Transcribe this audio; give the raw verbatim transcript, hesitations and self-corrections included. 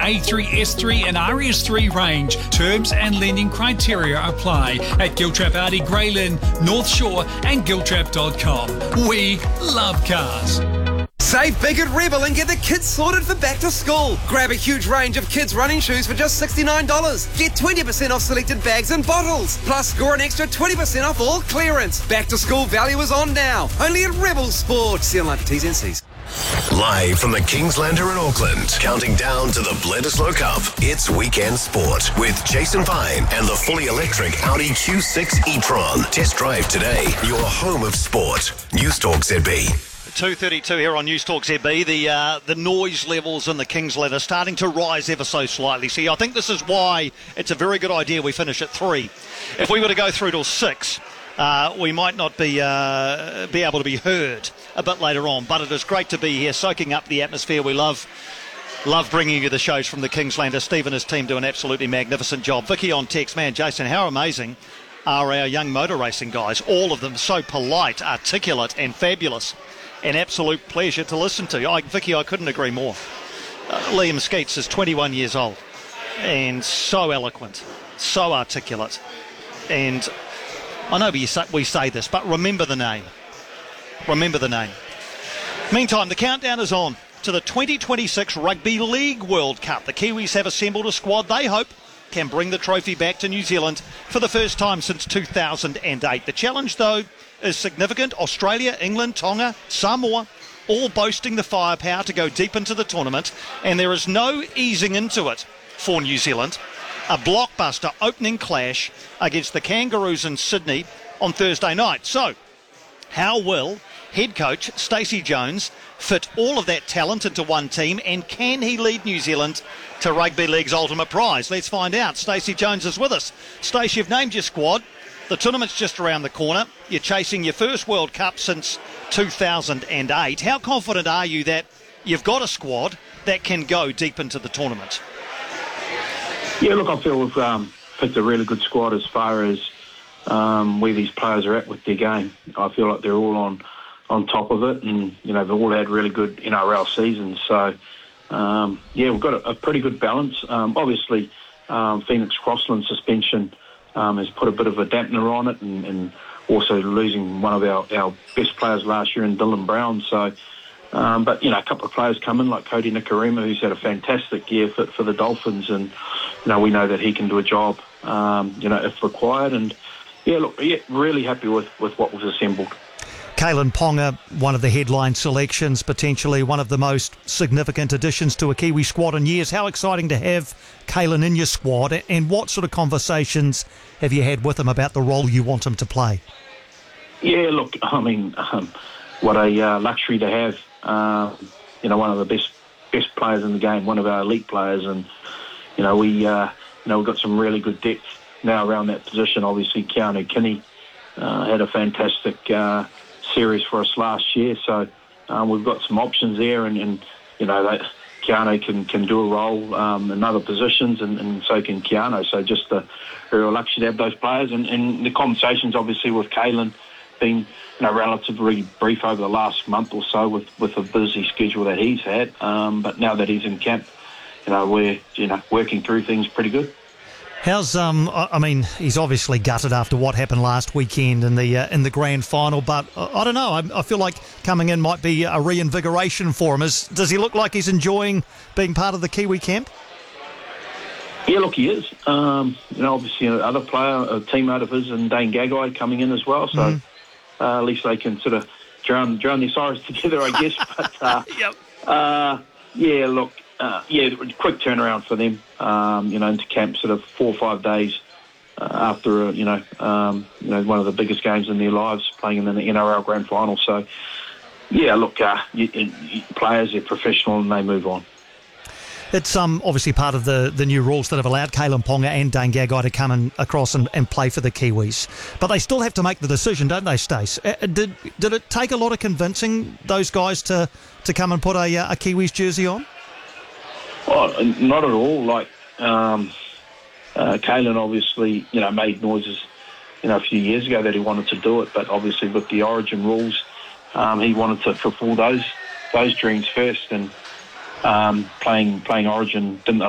A three, S three and R S three range. Terms and lending criteria apply at Giltrap Audi Greylin, North Shore and giltrap dot com. We love cars. Save big at Rebel and get the kids sorted for back to school. Grab a huge range of kids' running shoes for just sixty-nine dollars. Get twenty percent off selected bags and bottles. Plus, score an extra twenty percent off all clearance. Back to school value is on now. Only at Rebel Sport. See online for T's and C's. Live from the Kingslander in Auckland, counting down to the Bledisloe Cup, it's Weekend Sport with Jason Vine and the fully electric Audi Q six e-tron. Test drive today. Your home of sport. News Talk Z B. two thirty-two here on News Talk Z B. The uh, the noise levels in the Kingsland are starting to rise ever so slightly. See, I think this is why it's a very good idea we finish at three. If we were to go through till six, uh, we might not be uh, be able to be heard a bit later on. But it is great to be here, soaking up the atmosphere. We love love bringing you the shows from the Kingslander. Steve and his team do an absolutely magnificent job. Vicky on text, man, Jason, how amazing are our young motor racing guys? All of them so polite, articulate, and fabulous. An absolute pleasure to listen to. I, Vicky, I couldn't agree more. Uh, Liam Skeets is twenty-one years old and so eloquent, so articulate. And I know we say, we say this, but remember the name. Remember the name. Meantime, the countdown is on to the twenty twenty-six Rugby League World Cup. The Kiwis have assembled a squad they hope can bring the trophy back to New Zealand for the first time since two thousand eight. The challenge, though, is significant. Australia, England, Tonga, Samoa, all boasting the firepower to go deep into the tournament, and there is no easing into it for New Zealand. A blockbuster opening clash against the Kangaroos in Sydney on Thursday night. So, how will head coach Stacey Jones fit all of that talent into one team, and can he lead New Zealand to Rugby League's ultimate prize? Let's find out. Stacey Jones is with us. Stacey, you've named your squad. The tournament's just around the corner. You're chasing your first World Cup since two thousand eight. How confident are you that you've got a squad that can go deep into the tournament? Yeah, look, I feel we've um, picked a really good squad as far as um, where these players are at with their game. I feel like they're all on, on top of it, and you know they've all had really good N R L seasons. So um, yeah, we've got a, a pretty good balance. Um, obviously, um, Phoenix Crossland suspension Um, has put a bit of a dampener on it, and, and also losing one of our, our best players last year in Dylan Brown. So, um, but, you know, a couple of players come in, like Cody Nikarima, who's had a fantastic year for, for the Dolphins, and, you know, we know that he can do a job, um, you know, if required. And, yeah, look, yeah, really happy with, with what was assembled. Kalyn Ponga, one of the headline selections, potentially one of the most significant additions to a Kiwi squad in years. How exciting to have Kalyn in your squad, and what sort of conversations have you had with him about the role you want him to play? Yeah, look, I mean, um, what a uh, luxury to have, uh, you know, one of the best best players in the game, one of our elite players, and, you know, we, uh, you know, we've got some really good depth now around that position. Obviously, Keanu Kinney uh, had a fantastic uh series for us last year, so um, we've got some options there, and, and you know that Keanu can, can do a role um, in other positions, and, and so can Keanu. So just a real luxury to have those players, and, and the conversations obviously with Kalyn been you know relatively brief over the last month or so with, with the busy schedule that he's had. Um, but now that he's in camp, you know we're you know working through things pretty good. How's um? I mean, he's obviously gutted after what happened last weekend in the uh, in the grand final. But uh, I don't know. I, I feel like coming in might be a reinvigoration for him. Is does he look like he's enjoying being part of the Kiwi camp? Yeah, look, he is. Um, you know, obviously another player, a teammate of his, and Dane Gagai coming in as well. So mm. uh, at least they can sort of drown drown their sorrows together, I guess. But uh, yep. uh, yeah, look. Uh, yeah, quick turnaround for them, um, you know, into camp sort of four or five days uh, after, uh, you know, um, you know, one of the biggest games in their lives, playing in the N R L Grand Final. So, yeah, look, uh, you, you, players are professional and they move on. It's um, obviously part of the, the new rules that have allowed Kalyn Ponga and Dane Gagai to come in, across and, and play for the Kiwis. But they still have to make the decision, don't they, Stace? Uh, did did it take a lot of convincing those guys to, to come and put a, a Kiwis jersey on? Oh, not at all. Like, um, uh, Kalyn obviously, you know, made noises, you know, a few years ago that he wanted to do it, but obviously with the Origin rules, um, he wanted to fulfil those those dreams first, and um, playing playing Origin didn't